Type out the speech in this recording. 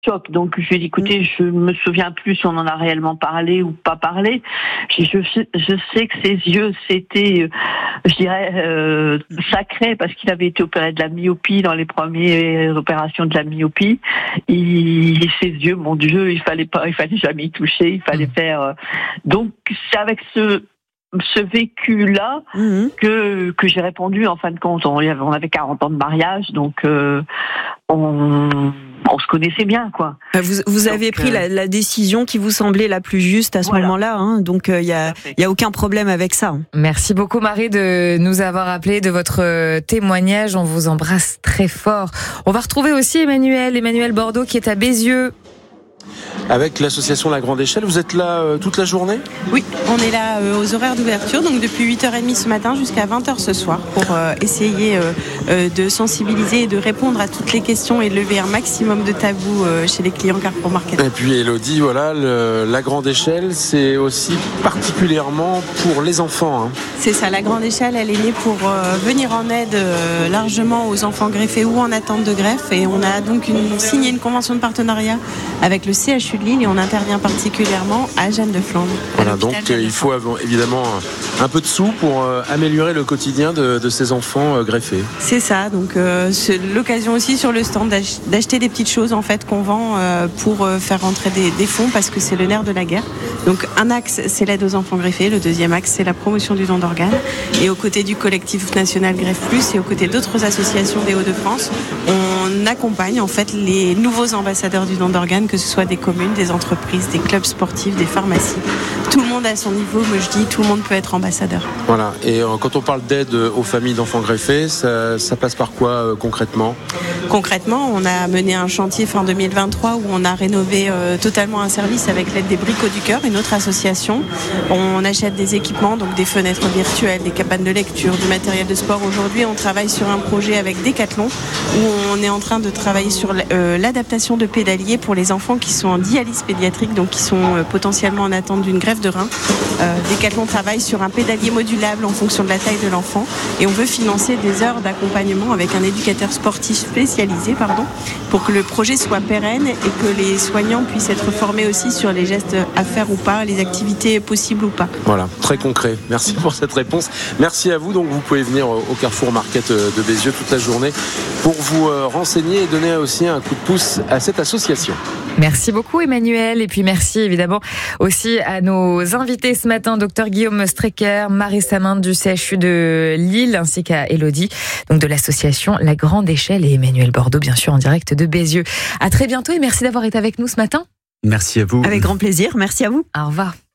choc. Donc je lui ai dit, écoutez, je me souviens plus si on en a réellement parlé ou pas parlé. Je sais que ses yeux, c'était, je dirais, sacré, parce qu'il avait été opéré de la myopie dans les premières opérations de la myopie. Ses yeux, mon Dieu, il fallait jamais y toucher, il fallait faire. Donc c'est avec ce vécu-là que j'ai répondu, en fin de compte. On avait 40 ans de mariage, donc on se connaissait bien, quoi. Vous avez pris la décision qui vous semblait la plus juste à ce moment-là, hein, donc il y a aucun problème avec ça. Merci beaucoup Marie de nous avoir appelé, de votre témoignage. On vous embrasse très fort. On va retrouver aussi Emmanuel Bordeaux qui est à Bézieux. Avec l'association La Grande Échelle, vous êtes là toute la journée ? Oui, on est là aux horaires d'ouverture, donc depuis 8h30 ce matin jusqu'à 20h ce soir, pour essayer de sensibiliser et de répondre à toutes les questions et lever un maximum de tabous chez les clients Carrefour Market. Et puis Elodie, voilà, La Grande Échelle, c'est aussi particulièrement pour les enfants. Hein. C'est ça, La Grande Échelle, elle est née pour venir en aide largement aux enfants greffés ou en attente de greffe, et on a donc signé une convention de partenariat avec le CHU de Lille, et on intervient particulièrement à Jeanne de Flandre. Voilà, donc il faut évidemment un peu de sous pour améliorer le quotidien de ces enfants greffés. C'est ça, donc c'est l'occasion aussi sur le stand d'acheter des petites choses en fait qu'on vend pour faire rentrer des fonds, parce que c'est le nerf de la guerre. Donc un axe, c'est l'aide aux enfants greffés, le deuxième axe, c'est la promotion du don d'organes, et aux côtés du collectif national Greffe Plus et aux côtés d'autres associations des Hauts-de-France, on accompagne en fait les nouveaux ambassadeurs du don d'organes, que ce soit des communes, des entreprises, des clubs sportifs, des pharmacies. Tout le monde à son niveau, mais je dis tout le monde peut être ambassadeur. Voilà, et quand on parle d'aide aux familles d'enfants greffés, ça passe par quoi concrètement ? Concrètement, on a mené un chantier fin 2023 où on a rénové totalement un service avec l'aide des Bricots du Cœur, une autre association. On achète des équipements, donc des fenêtres virtuelles, des cabanes de lecture, du matériel de sport. Aujourd'hui, on travaille sur un projet avec Decathlon où on est en train de travailler sur l'adaptation de pédaliers pour les enfants qui sont en dialyse pédiatrique, donc qui sont potentiellement en attente d'une greffe de rein. Decathlon travaille sur un pédalier modulable en fonction de la taille de l'enfant, et on veut financer des heures d'accompagnement avec un éducateur sportif spécialisé, pour que le projet soit pérenne et que les soignants puissent être formés aussi sur les gestes à faire ou pas, les activités possibles ou pas. Voilà, très concret. Merci pour cette réponse. Merci à vous. Donc vous pouvez venir au Carrefour Market de Bézieux toute la journée pour vous renseigner et donner aussi un coup de pouce à cette association. Merci beaucoup Emmanuel, et puis merci évidemment aussi à nos invités ce matin, Dr Guillaume Strecker, Marie Saminde du CHU de Lille, ainsi qu'à Elodie, donc de l'association La Grande Échelle, et Emmanuel Bordeaux bien sûr en direct de Bézieux. À très bientôt et merci d'avoir été avec nous ce matin. Merci à vous. Avec grand plaisir, merci à vous. Au revoir.